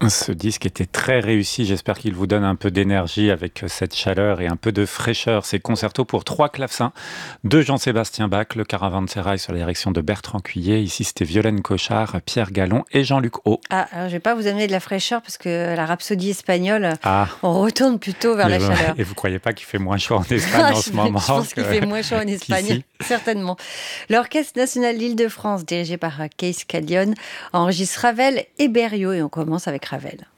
Ce disque était très réussi. J'espère qu'il vous donne un peu d'énergie avec cette chaleur et un peu de fraîcheur. C'est concerto pour 3 clavecins de Jean-Sébastien Bach, le Caravansérail sur la direction de Bertrand Cuillet. Ici, c'était Violaine Cochard, Pierre Gallon et Jean-Luc Haut. Ah, alors je vais pas vous amener de la fraîcheur parce que la rhapsodie espagnole, Ah, on retourne plutôt vers la chaleur. et vous croyez pas qu'il fait moins chaud en Espagne en ce moment Je pense qu'il fait moins chaud en Espagne, qu'ici? certainement. L'Orchestre national d'Île-de-France, dirigé par Kees Callion, enregistre Ravel et Berlioz et on commence avec Ravel.